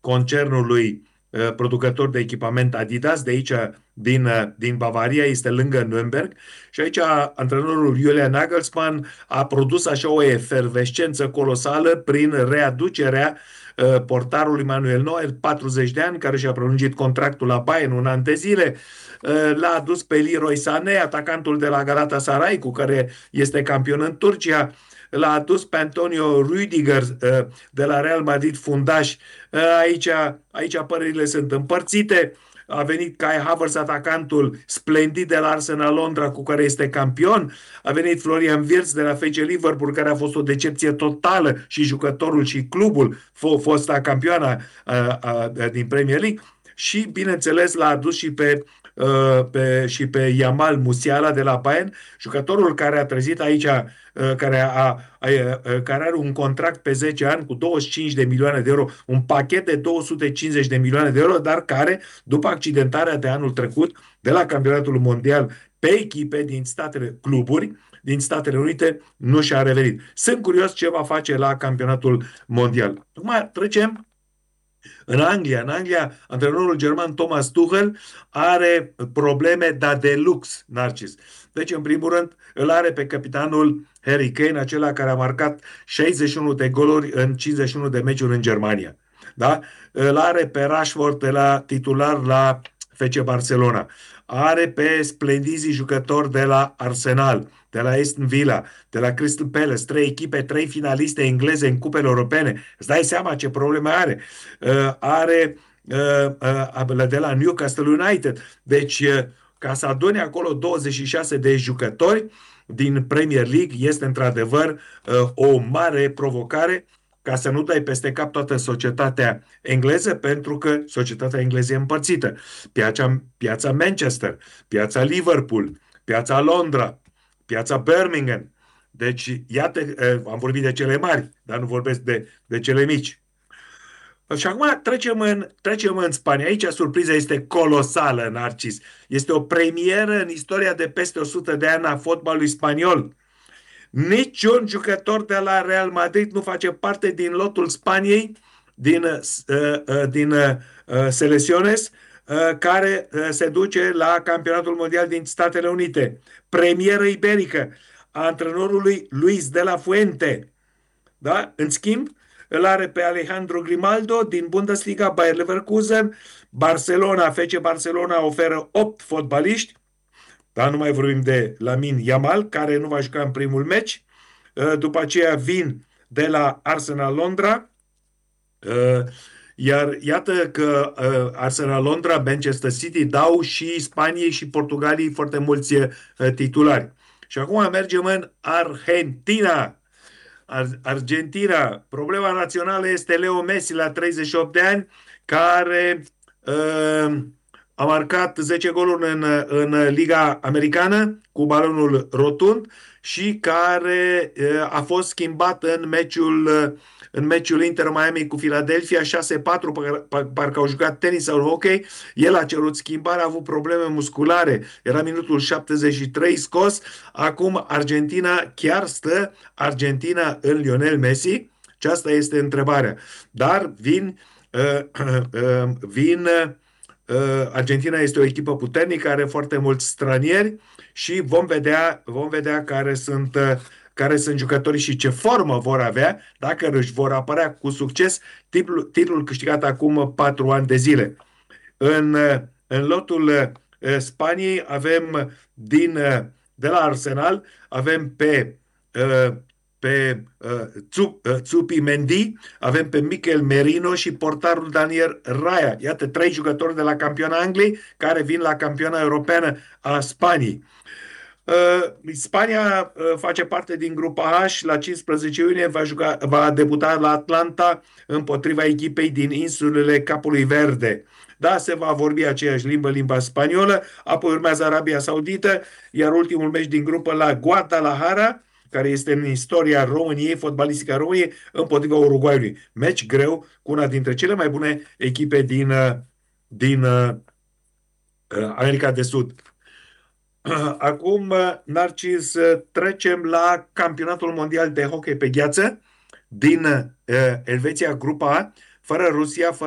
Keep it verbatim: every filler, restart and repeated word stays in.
concernului uh, producător de echipament Adidas, de aici, din, uh, din Bavaria, este lângă Nürnberg. Și aici antrenorul Julian Nagelsmann a produs așa o efervescență colosală prin readucerea uh, portarului Manuel Neuer, patruzeci de ani, care și-a prelungit contractul la Bayern un an de zile. Uh, L-a adus pe Leroy Sané, atacantul de la Galatasaray, cu care este campion în Turcia. L-a adus pe Antonio Rüdiger uh, de la Real Madrid, fundaș. Uh, Aici, aici părerile sunt împărțite. A venit Kai Havertz, atacantul splendid de la Arsenal Londra, cu care este campion. A venit Florian Wirtz de la F C Liverpool, care a fost o decepție totală, și jucătorul și clubul, fosta campioană din Premier League. Și, bineînțeles, l-a adus și pe, pe, și pe Yamal Musiala de la Bayern, jucătorul care a trezit aici, care, a, a, care are un contract pe zece ani cu douăzeci și cinci de milioane de euro, un pachet de două sute cincizeci de milioane de euro, dar care, după accidentarea de anul trecut de la Campionatul Mondial pe echipe din statele, cluburi din Statele Unite, nu și-a revenit. Sunt curios ce va face la Campionatul Mondial. Acum trecem în Anglia. În Anglia, antrenorul german Thomas Tuchel are probleme, dar de lux, Narcis. Deci, în primul rând, îl are pe capitanul Harry Kane, acela care a marcat șaizeci și unu de goluri în cincizeci și unu de meciuri în Germania. Da? Îl are pe Rashford de la titular la F C Barcelona. Are pe splendizii jucători de la Arsenal, de la Aston Villa, de la Crystal Palace, trei echipe, trei finaliste engleze în cupele europene. Îți dai seama ce probleme are. Uh, are uh, uh, de la Newcastle United. Deci, uh, ca să adune acolo douăzeci și șase de jucători din Premier League, este într-adevăr uh, o mare provocare, ca să nu dai peste cap toată societatea engleză, pentru că societatea engleză e împărțită. Piața, piața Manchester, piața Liverpool, piața Londra, piața Birmingham. Deci, iată, am vorbit de cele mari, dar nu vorbesc de, de cele mici. Și acum trecem în, trecem în Spania. Aici surpriza este colosală, Narcis. Este o premieră în istoria de peste o sută de ani a fotbalului spaniol. Niciun jucător de la Real Madrid nu face parte din lotul Spaniei, din, uh, uh, din uh, Selecciones, uh, care uh, se duce la Campionatul Mondial din Statele Unite. Premieră iberică a antrenorului Luis de la Fuente. Da? În schimb, îl are pe Alejandro Grimaldo din Bundesliga, Bayer Leverkusen. Barcelona, F C Barcelona oferă opt fotbaliști. Dar nu mai vorbim de Lamine Yamal, care nu va juca în primul meci. După aceea vin de la Arsenal Londra. Iar iată că Arsenal Londra, Manchester City dau și Spaniei și Portugaliei foarte mulți titulari. Și acum mergem în Argentina. Argentina. Problema națională este Leo Messi la treizeci și opt de ani, care uh, a marcat zece goluri în, în Liga Americană cu balonul rotund și care uh, a fost schimbat în meciul, uh, în meciul Inter Miami cu Philadelphia șase patru, parcă au jucat tenis sau hockey. El a cerut schimbare, a avut probleme musculare. Era minutul șaptezeci și trei scos. Acum Argentina chiar stă Argentina în Lionel Messi? Aceasta este întrebarea. Dar vin, uh, uh, vin uh, Argentina este o echipă puternică, are foarte mulți stranieri și vom vedea, vom vedea care sunt, uh, care sunt jucătorii și ce formă vor avea dacă își vor apărea cu succes titlul, titlul câștigat acum patru ani de zile. În, uh, în lotul uh, Spaniei avem din, uh, de la Arsenal, avem pe uh, pe uh, Tzupi Mendy, avem pe Mikel Merino și portarul Daniel Raya. Iată trei jucători de la campioana Angliei care vin la campioana europeană a Spaniei. Uh, Spania uh, face parte din grupa H. La cincisprezece iunie va, juca, va debuta la Atlanta împotriva echipei din insulele Capului Verde. Da, se va vorbi aceeași limbă, limba spaniolă, apoi urmează Arabia Saudită, iar ultimul meci din grupă la Guadalajara, care este în istoria României, fotbalistică României, împotriva Uruguayului. Meci greu cu una dintre cele mai bune echipe din, din uh, America de Sud. Acum, Narcis, trecem la campionatul mondial de hockey pe gheață din uh, Elveția, grupa A, fără Rusia, fără